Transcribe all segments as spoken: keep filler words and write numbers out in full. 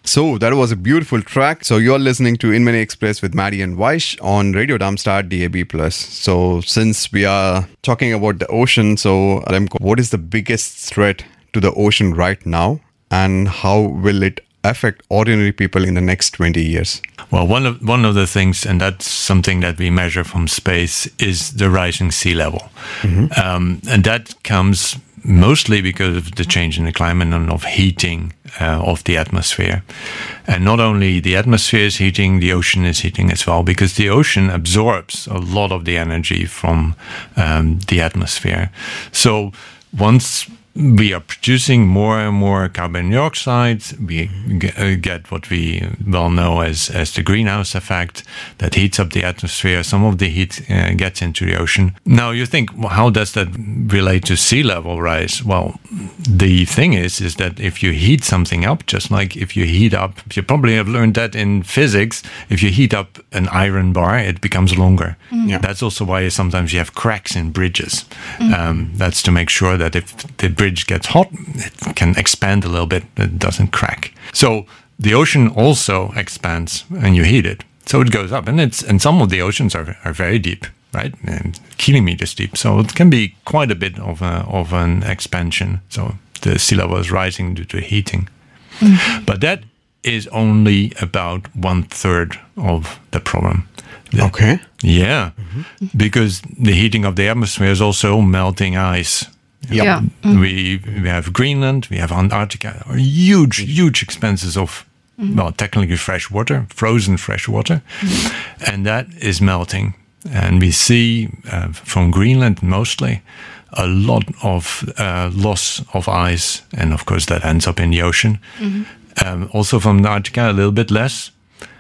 So that was a beautiful track. So you're listening to Inmany Express with Maddie and Vaish on Radio Darmstadt D A B plus. So since we are talking about the ocean, so Remco, what is the biggest threat to the ocean right now, and how will it affect ordinary people in the next twenty years? Well, one of one of the things, and that's something that we measure from space, is the rising sea level. Mm-hmm. Um, and that comes mostly because of the change in the climate and of heating uh, of the atmosphere. And not only the atmosphere is heating, the ocean is heating as well, because the ocean absorbs a lot of the energy from um, the atmosphere. So once we are producing more and more carbon dioxide, we get what we well know as, as the greenhouse effect that heats up the atmosphere. Some of the heat uh, gets into the ocean. Now you think, well, how does that relate to sea level rise? Well, the thing is, is that if you heat something up, just like if you heat up, you probably have learned that in physics, if you heat up an iron bar, it becomes longer. Mm. Yeah. That's also why sometimes you have cracks in bridges. Mm. Um, that's to make sure that if the bridge gets hot, it can expand a little bit, it doesn't crack. So the ocean also expands when you heat it. So it goes up, and it's and some of the oceans are are very deep, right? And kilometers deep. So it can be quite a bit of a, of an expansion. So the sea level is rising due to heating. Mm-hmm. But that is only about one third of the problem. Okay. Yeah, mm-hmm. Because the heating of the atmosphere is also melting ice. Yep. Yeah. Mm-hmm. We we have Greenland, we have Antarctica, or huge, huge expanses of, mm-hmm. well, technically fresh water, frozen fresh water, mm-hmm. and that is melting. And we see uh, from Greenland mostly a lot of uh, loss of ice, and of course that ends up in the ocean. Mm-hmm. Um, also from Antarctica, a little bit less.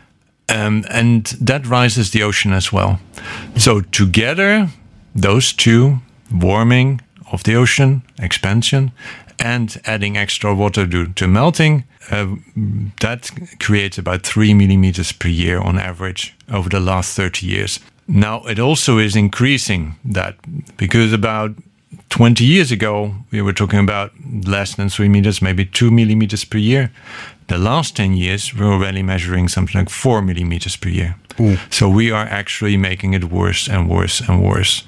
Um, and that rises the ocean as well. So together, those two, warming of the ocean, expansion, and adding extra water due to melting, uh, that creates about three millimeters per year on average over the last thirty years. Now, it also is increasing that, because about twenty years ago, we were talking about less than three meters, maybe two millimeters per year. The last ten years, we're already measuring something like four millimeters per year. Ooh. So we are actually making it worse and worse and worse.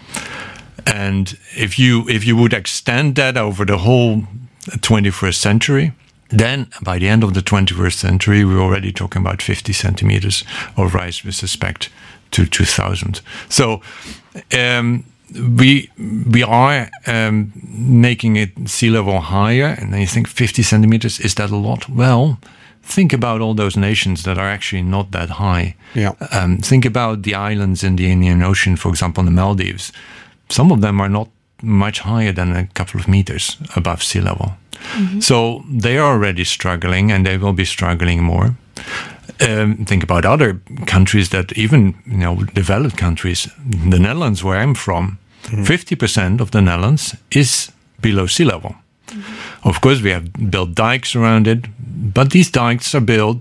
And if you if you would extend that over the whole twenty-first century, then by the end of the twenty-first century, we're already talking about fifty centimeters of rise with respect to two thousand. So um, we we are um, making it sea level higher, and then you think fifty centimeters, is that a lot? Well, think about all those nations that are actually not that high. Yeah. Um, think about the islands in the Indian Ocean, for example, the Maldives. Some of them are not much higher than a couple of meters above sea level. Mm-hmm. So they are already struggling, and they will be struggling more. Um, think about other countries that even, you know, developed countries. The Netherlands, where I'm from, mm-hmm. fifty percent of the Netherlands is below sea level. Mm-hmm. Of course, we have built dikes around it, but these dikes are built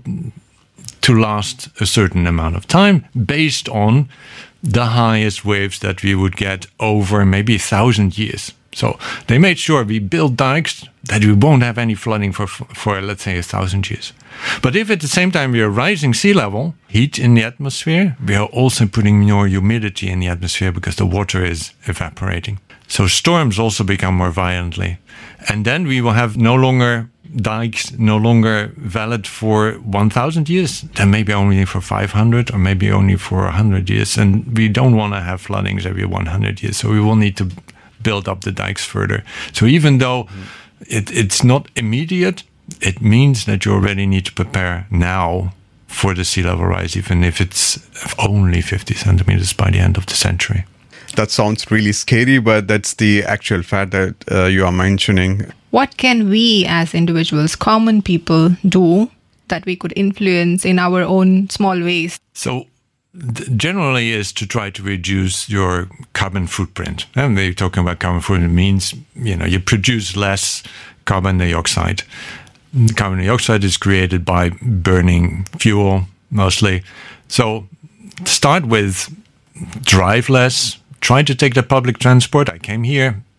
to last a certain amount of time based on the highest waves that we would get over maybe a thousand years. So they made sure we build dikes that we won't have any flooding for, for let's say, a thousand years. But if at the same time we are rising sea level, heat in the atmosphere, we are also putting more humidity in the atmosphere because the water is evaporating. So storms also become more violently. And then we will have no longer dikes, no longer valid for one thousand years, then maybe only for five hundred or maybe only for one hundred years. And we don't want to have floodings every one hundred years. So we will need to build up the dikes further. So even though mm. it, it's not immediate, it means that you already need to prepare now for the sea level rise, even if it's only fifty centimeters by the end of the century. That sounds really scary, but that's the actual fact that uh, you are mentioning. What can we as individuals, common people, do that we could influence in our own small ways? So th- generally is to try to reduce your carbon footprint. And they're talking about carbon footprint means, you know, you produce less carbon dioxide. Carbon dioxide is created by burning fuel mostly. So start with drive less. Try to take the public transport. I came here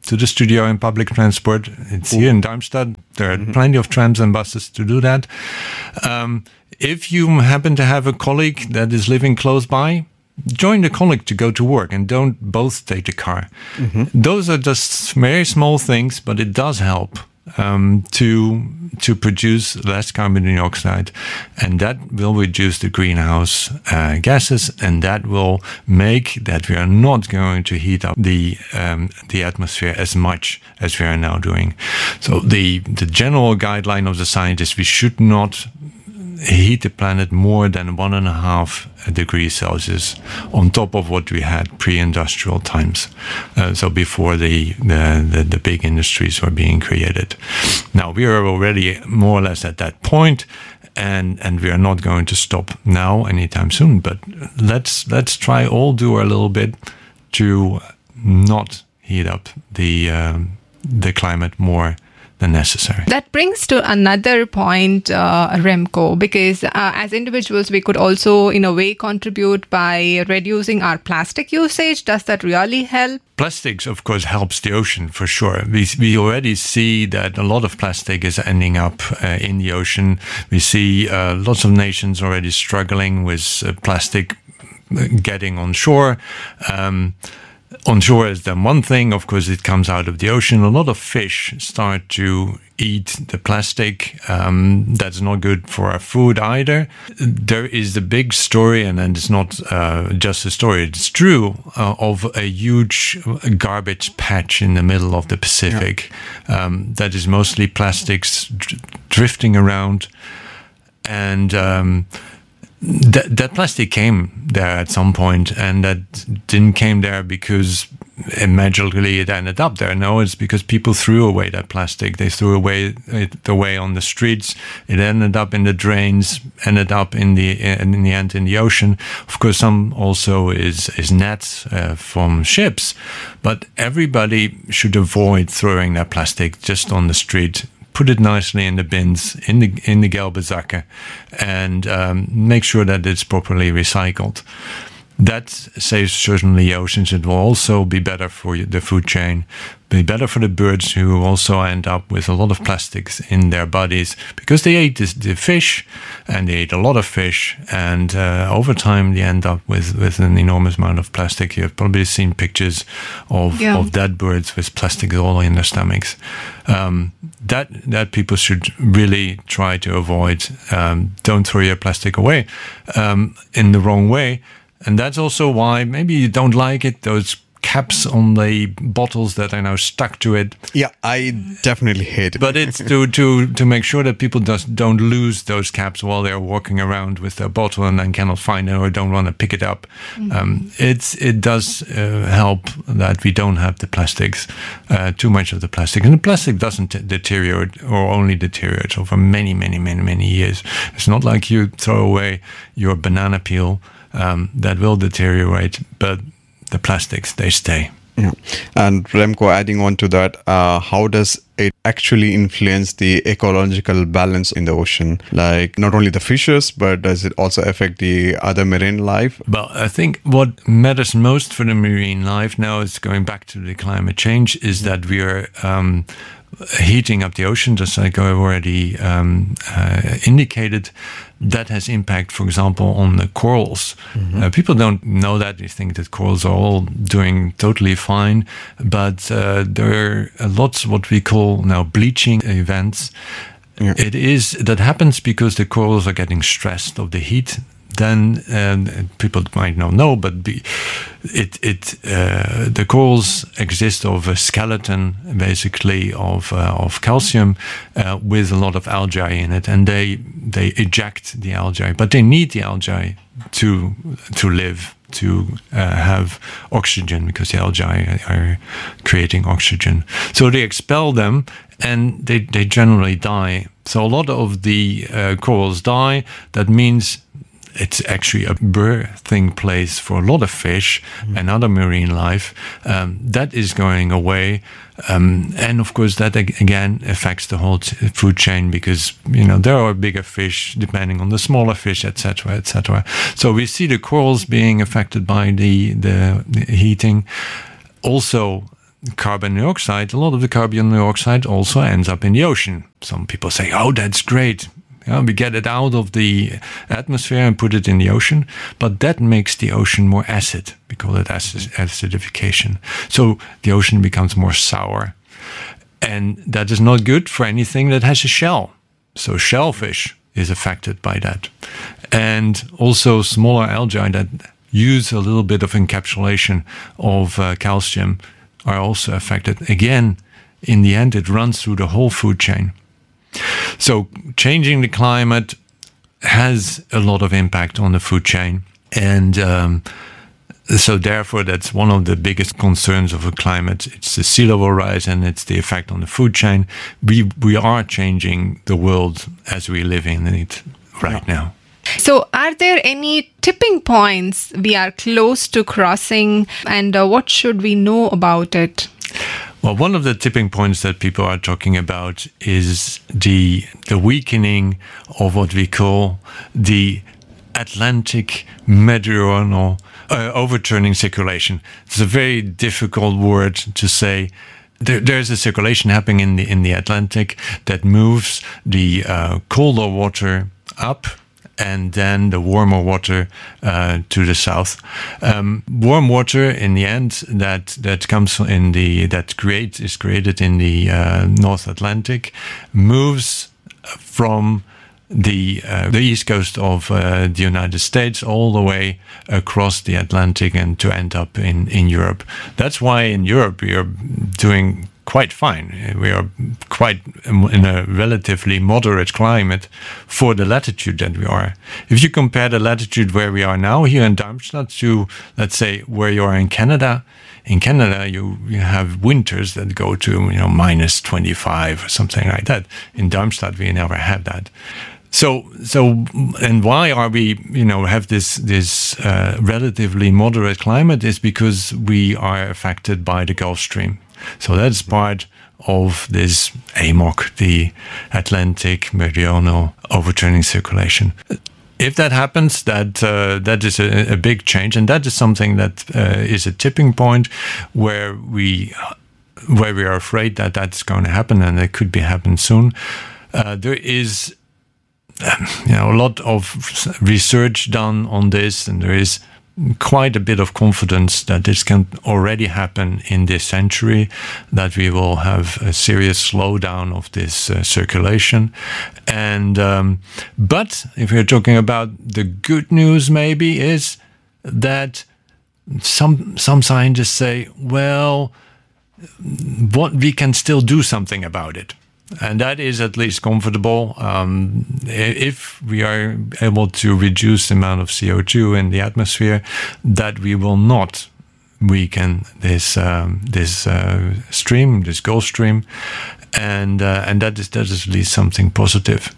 to the studio in public transport. It's here in Darmstadt. There are mm-hmm. plenty of trams and buses to do that. Um, if you happen to have a colleague that is living close by, join the colleague to go to work and don't both take the car. Mm-hmm. Those are just very small things, but it does help um, to to produce less carbon dioxide, and that will reduce the greenhouse uh, gases, and that will make that we are not going to heat up the um, the atmosphere as much as we are now doing. So the the general guideline of the scientists, we should not heat the planet more than one and a half degrees Celsius on top of what we had pre-industrial times. Uh, so before the, the, the, the big industries were being created. Now we are already more or less at that point, and, and we are not going to stop now anytime soon. But let's let's try all do our little bit to not heat up the um, the climate more than necessary. That brings to another point, uh, Remco, because uh, as individuals, we could also, in a way, contribute by reducing our plastic usage. Does that really help? Plastics, of course, helps the ocean for sure. We we already see that a lot of plastic is ending up uh, in the ocean. We see uh, lots of nations already struggling with uh, plastic getting on shore. Um, On shore is then one thing, of course, it comes out of the ocean. A lot of fish start to eat the plastic. Um, that's not good for our food either. There is the big story, and then it's not uh, just a story, it's true, uh, of a huge garbage patch in the middle of the Pacific. Yeah. Um, that is mostly plastics dr- drifting around. And um, That, that plastic came there at some point, and that didn't came there because it magically it ended up there. No, it's because people threw away that plastic. They threw away it away on the streets. It ended up in the drains, ended up in the in the end in the ocean. Of course, some also is is nets uh, from ships, but everybody should avoid throwing that plastic just on the street. Put it nicely in the bins, in the in the gelbe zakken, and um, make sure that it's properly recycled. That saves certainly the oceans. It will also be better for the food chain, be better for the birds who also end up with a lot of plastics in their bodies because they ate this, the fish, and they ate a lot of fish, and uh, over time they end up with, with an enormous amount of plastic. You've probably seen pictures of, yeah. of dead birds with plastic all in their stomachs. Um, that that people should really try to avoid. Um, don't throw your plastic away um, in the wrong way. And that's also why maybe you don't like it, those caps on the bottles that are now stuck to it. Yeah, I definitely hate it. But it's to to to make sure that people just don't lose those caps while they're walking around with their bottle and then cannot find it or don't want to pick it up. Mm-hmm. Um, it's it does uh, help that we don't have the plastics, uh, too much of the plastic. And the plastic doesn't t- deteriorate or only deteriorates over many, many, many, many years. It's not like you throw away your banana peel. Um, that will deteriorate, but the plastics, they stay. Yeah. And Remco, adding on to that, uh, how does it actually influence the ecological balance in the ocean? Like not only the fishes, but does it also affect the other marine life? Well, I think what matters most for the marine life now is going back to the climate change is that we are um, heating up the ocean, just like I already um, uh, indicated. That has impact, for example, on the corals. Mm-hmm. Uh, people don't know that. They think that corals are all doing totally fine. But uh, there are lots of what we call now bleaching events. Yeah. It is that happens because the corals are getting stressed of the heat. Then uh, people might not know, but be, it it uh, the corals exist of a skeleton, basically of uh, of calcium, uh, with a lot of algae in it, and they they eject the algae, but they need the algae to to live, to uh, have oxygen, because the algae are creating oxygen. So they expel them, and they they generally die. So a lot of the uh, corals die. That means it's actually a birthing place for a lot of fish mm. and other marine life. Um, that is going away. Um, and of course, that again affects the whole t- food chain because, you know, there are bigger fish depending on the smaller fish, et cetera, et cetera. So we see the corals being affected by the, the, the heating. Also, carbon dioxide, a lot of the carbon dioxide also ends up in the ocean. Some people say, oh, that's great. Yeah, we get it out of the atmosphere and put it in the ocean, but that makes the ocean more acid. We call it acid- acidification. So the ocean becomes more sour. And that is not good for anything that has a shell. So shellfish is affected by that. And also smaller algae that use a little bit of encapsulation of uh, calcium are also affected. Again, in the end, it runs through the whole food chain. So changing the climate has a lot of impact on the food chain. And um, so therefore, that's one of the biggest concerns of a climate. It's the sea level rise and it's the effect on the food chain. We, we are changing the world as we live in it right yeah. now. So are there any tipping points we are close to crossing, and uh, what should we know about it? Well, one of the tipping points that people are talking about is the the weakening of what we call the Atlantic meridional uh, overturning circulation. It's a very difficult word to say. There, there's a circulation happening in the in the Atlantic that moves the uh, colder water up and then the warmer water uh, to the south. Um, warm water, in the end, that that comes in the that create is created in the uh, North Atlantic, moves from the uh, the east coast of uh, the United States all the way across the Atlantic and to end up in in Europe. That's why in Europe we are doing quite fine. We are quite in a relatively moderate climate for the latitude that we are. If you compare the latitude where we are now here in Darmstadt to, let's say, where you are in Canada, in Canada you, you have winters that go to you know minus twenty-five or something like that. In Darmstadt we never have that. So, so, and why are we, you know, have this this uh, relatively moderate climate? Is because we are affected by the Gulf Stream. So that's part of this A M O C, the Atlantic Meridional Overturning Circulation. If that happens, that uh, that is a, a big change, and that is something that uh, is a tipping point where we where we are afraid that that's going to happen, and it could be happen soon. Uh, there is, um, you know, a lot of research done on this, and there is quite a bit of confidence that this can already happen in this century, that we will have a serious slowdown of this uh, circulation. And um, but if we're talking about the good news, maybe is that some some scientists say, well, what we can still do something about it. And that is at least comfortable. Um, if we are able to reduce the amount of C O two in the atmosphere, that we will not weaken this um, this uh, stream, this Gulf Stream, and uh, and that is that is at least something positive.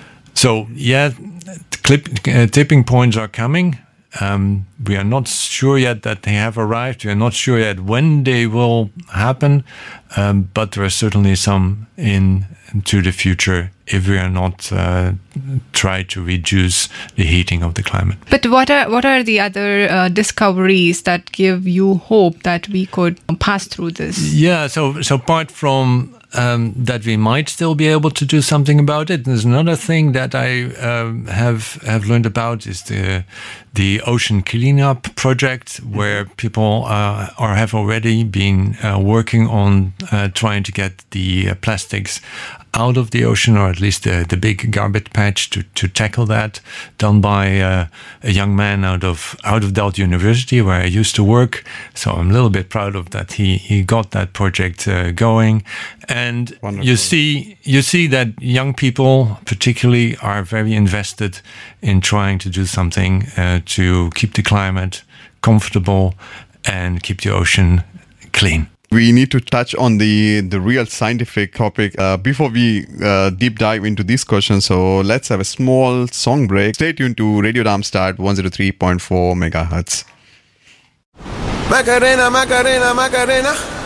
So yeah, clip, uh, tipping points are coming. Um, we are not sure yet that they have arrived. We are not sure yet when they will happen, um, but there are certainly some in into the future if we are not uh, try to reduce the heating of the climate. But what are what are the other uh, discoveries that give you hope that we could pass through this? Yeah, so so apart from Um, that we might still be able to do something about it. There's another thing that I um, have have learned about is the the ocean cleanup project, where people uh, are have already been uh, working on uh, trying to get the uh, plastics out of the ocean, or at least the, the big garbage patch to, to tackle that, done by uh, a young man out of out of Delft University, where I used to work. So I'm a little bit proud of that. He he got that project uh, going, and Wonderful. you see you see that young people particularly are very invested in trying to do something uh, to keep the climate comfortable and keep the ocean clean. We need to touch on the, the real scientific topic uh, before we uh, deep dive into these questions. So let's have a small song break. Stay tuned to Radio Darmstadt one oh three point four megahertz. Macarena, Macarena, Macarena.